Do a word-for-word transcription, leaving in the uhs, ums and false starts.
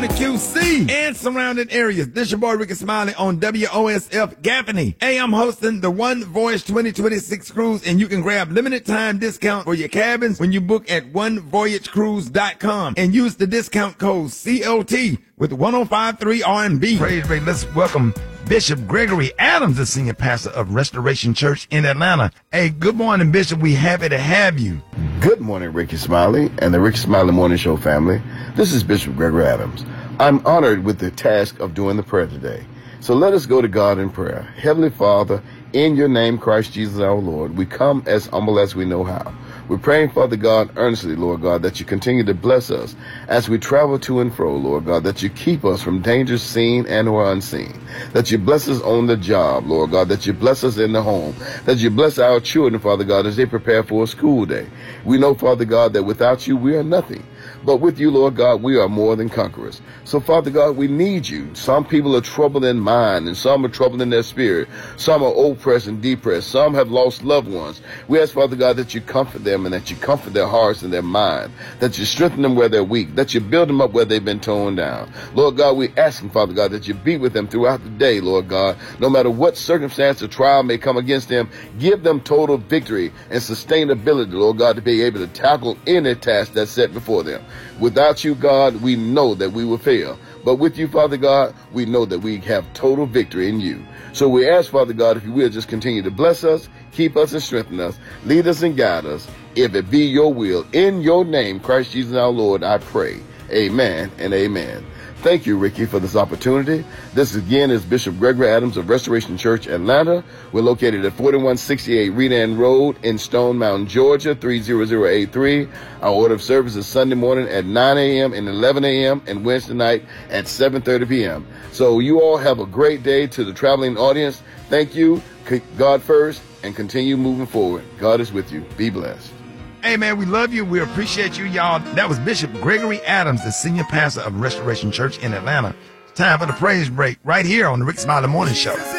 the Q C and surrounding areas. This your boy Ricky Smiley on W O S F Gaffney. Hey, I'm hosting the One Voyage twenty twenty-six cruise, and you can grab limited time discount for your cabins when you book at one voyage cruise dot com and use the discount code C O T with one oh five three R and B. Praise be. Let's welcome Bishop Gregory Adams, the senior pastor of Restoration Church in Atlanta. Hey, good morning, Bishop. We happy to have you. Good morning, Ricky Smiley and the Ricky Smiley Morning Show family. This is Bishop Gregory Adams. I'm honored with the task of doing the prayer today. So let us go to God in prayer. Heavenly Father, in your name, Christ Jesus our Lord, we come as humble as we know how. We're praying, Father God, earnestly, Lord God, that you continue to bless us as we travel to and fro, Lord God, that you keep us from dangers seen and or unseen, that you bless us on the job, Lord God, that you bless us in the home, that you bless our children, Father God, as they prepare for a school day. We know, Father God, that without you, we are nothing. But with you, Lord God, we are more than conquerors. So, Father God, we need you. Some people are troubled in mind, and some are troubled in their spirit. Some are oppressed and depressed. Some have lost loved ones. We ask, Father God, that you comfort them and that you comfort their hearts and their mind, that you strengthen them where they're weak, that you build them up where they've been torn down. Lord God, we ask, Father God, that you be with them throughout the day, Lord God. No matter what circumstance or trial may come against them, give them total victory and sustainability, Lord God, to be able to tackle any task that's set before them. Without you, God, we know that we will fail. But with you, Father God, we know that we have total victory in you. So we ask, Father God, if you will just continue to bless us, keep us and strengthen us, lead us and guide us, if it be your will. In your name, Christ Jesus our Lord, I pray. Amen and amen. Thank you, Ricky, for this opportunity. This again is Bishop Gregory Adams of Restoration Church, Atlanta. We're located at forty-one sixty-eight Redan Road in Stone Mountain, Georgia, three zero zero eight three. Our order of service is Sunday morning at nine a.m. and eleven a.m. and Wednesday night at seven thirty p.m. So you all have a great day. To the traveling audience, thank you. God first, and continue moving forward. God is with you. Be blessed. Hey, man, we love you. We appreciate you, y'all. That was Bishop Gregory Adams, the senior pastor of Restoration Church in Atlanta. Time for the praise break right here on the Rick Smiley Morning Show.